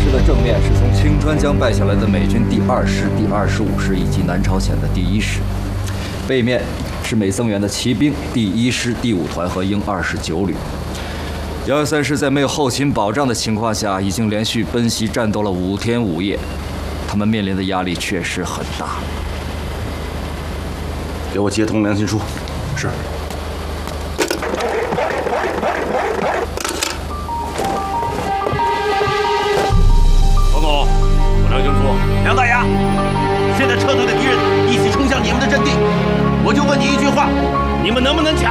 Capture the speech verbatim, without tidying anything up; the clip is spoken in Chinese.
师的正面是从青川江败下来的美军第二师、第二十五师以及南朝鲜的第一师，背面是美增援的骑兵第一师第五团和英二十九旅。幺幺三师在没有后勤保障的情况下，已经连续奔袭战斗了五天五夜，他们面临的压力确实很大。 给我接通梁心书。 是。 王总，我梁心书。 梁大牙，现在撤退的敌人一起冲向你们的阵地，我就问你一句话：你们能不能抢？